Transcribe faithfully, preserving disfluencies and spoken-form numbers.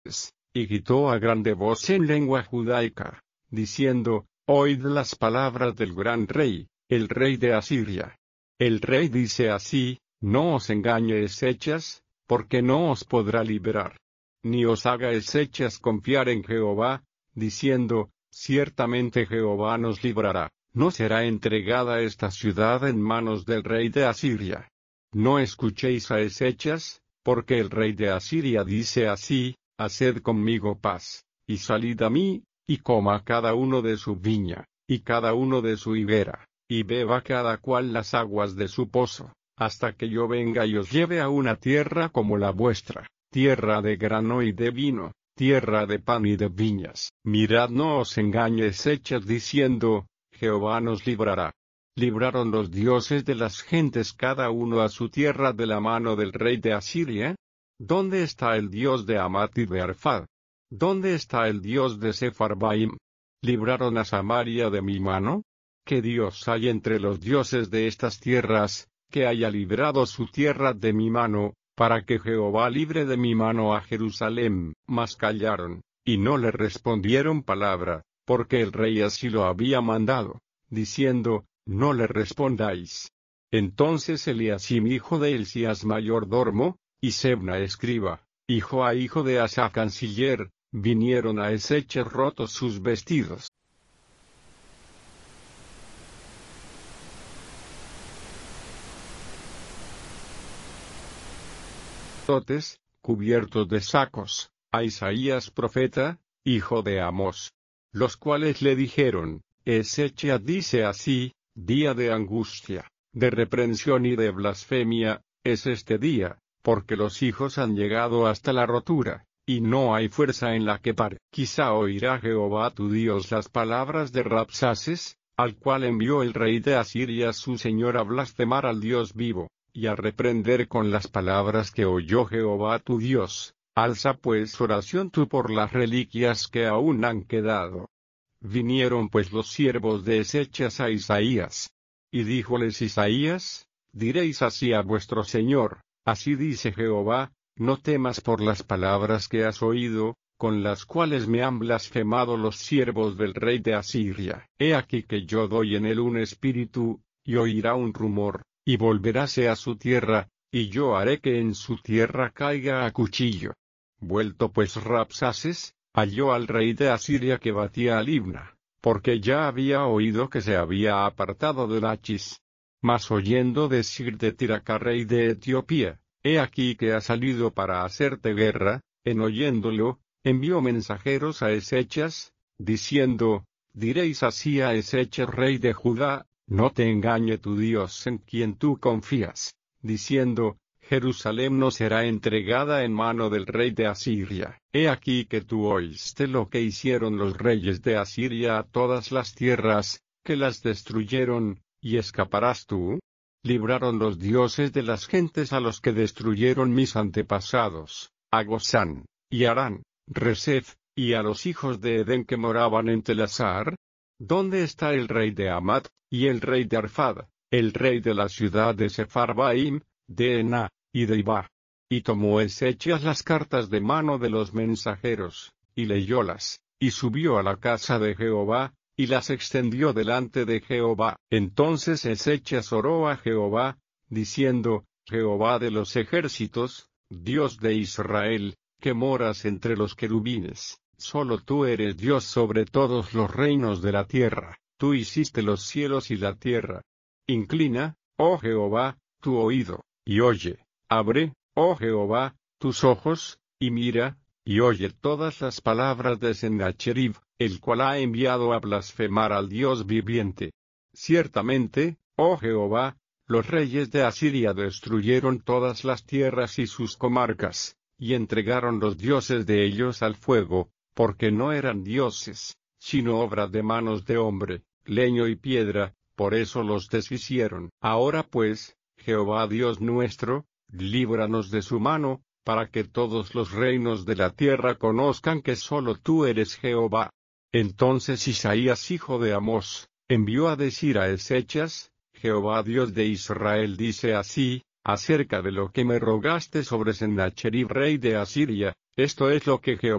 y gritó a grande voz en lengua judaica, diciendo: Oíd las palabras del gran rey, el rey de Asiria. El rey dice así: no os engañe Ezechas, porque no os podrá liberar. Ni os haga Ezechas confiar en Jehová, diciendo: ciertamente Jehová nos librará, no será entregada esta ciudad en manos del rey de Asiria. No escuchéis a Ezechas, porque el rey de Asiria dice así: haced conmigo paz, y salid a mí, y coma cada uno de su viña, y cada uno de su higuera, y beba cada cual las aguas de su pozo, hasta que yo venga y os lleve a una tierra como la vuestra, tierra de grano y de vino, tierra de pan y de viñas. Mirad, no os engañe Ezechas diciendo: Jehová nos librará. ¿Libraron los dioses de las gentes cada uno a su tierra de la mano del rey de Asiria? ¿Dónde está el Dios de Hamat y de Arfad? ¿Dónde está el Dios de Sepharvaim? ¿Libraron a Samaria de mi mano? ¿Qué Dios hay entre los dioses de estas tierras, que haya librado su tierra de mi mano, para que Jehová libre de mi mano a Jerusalén? Mas callaron, y no le respondieron palabra, porque el rey así lo había mandado, diciendo: no le respondáis. Entonces Eliasim hijo de Hilcías mayordomo, y Sebna escriba, hijo a hijo de Asa canciller, vinieron a Ezechas rotos sus vestidos. Cubiertos de sacos, a Isaías profeta, hijo de Amós. Los cuales le dijeron: Ezechas dice así: día de angustia, de reprensión y de blasfemia, es este día, porque los hijos han llegado hasta la rotura, y no hay fuerza en la que pare. Quizá oirá Jehová tu Dios las palabras de Rabsaces, al cual envió el rey de Asiria su señor a blasfemar al Dios vivo, y a reprender con las palabras que oyó Jehová tu Dios. Alza pues oración tú por las reliquias que aún han quedado. Vinieron pues los siervos de Ezechas a Isaías. Y díjoles Isaías: diréis así a vuestro señor: así dice Jehová, no temas por las palabras que has oído, con las cuales me han blasfemado los siervos del rey de Asiria. He aquí que yo doy en él un espíritu, y oirá un rumor, y volveráse a su tierra, y yo haré que en su tierra caiga a cuchillo. Vuelto pues Rabsaces, halló al rey de Asiria que batía a Libna, porque ya había oído que se había apartado de Lachis. Mas oyendo decir de Tiraca rey de Etiopía: he aquí que ha salido para hacerte guerra, en oyéndolo, envió mensajeros a Ezechas, diciendo: diréis así a Ezechas rey de Judá: no te engañe tu Dios en quien tú confías, diciendo: Jerusalén no será entregada en mano del rey de Asiria. He aquí que tú oíste lo que hicieron los reyes de Asiria a todas las tierras, que las destruyeron, y escaparás tú. Libraron los dioses de las gentes a los que destruyeron mis antepasados, a Gozán, y Harán, Resef, y a los hijos de Edén que moraban en Telasar. ¿Dónde está el rey de Hamat, y el rey de Arfad, el rey de la ciudad de Sepharvaim, de Ená, y de Iba? Y tomó Ezechas las cartas de mano de los mensajeros, y leyólas, y subió a la casa de Jehová, y las extendió delante de Jehová. Entonces Ezechas oró a Jehová, diciendo: Jehová de los ejércitos, Dios de Israel, que moras entre los querubines, solo tú eres Dios sobre todos los reinos de la tierra, tú hiciste los cielos y la tierra. Inclina, oh Jehová, tu oído, y oye; abre, oh Jehová, tus ojos, y mira, y oye todas las palabras de Sennacherib, el cual ha enviado a blasfemar al Dios viviente. Ciertamente, oh Jehová, los reyes de Asiria destruyeron todas las tierras y sus comarcas, y entregaron los dioses de ellos al fuego, porque no eran dioses, sino obra de manos de hombre, leño y piedra, por eso los deshicieron. Ahora pues, Jehová Dios nuestro, líbranos de su mano, para que todos los reinos de la tierra conozcan que solo tú eres Jehová. Entonces Isaías hijo de Amós, envió a decir a Ezechas: Jehová Dios de Israel dice así, acerca de lo que me rogaste sobre Sennacherib rey de Asiria: esto es lo que Jehová